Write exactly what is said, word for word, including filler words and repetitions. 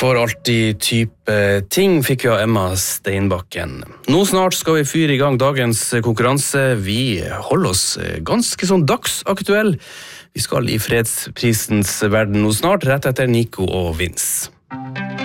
For alltid type ting fikk vi av Emma Steinbakken. Nå snart skal vi fyre i gang dagens konkurranse. Vi holder oss ganske sånn dagsaktuell. Vi skal i fredsprisens verden nå snart, rett etter Nico og Vince.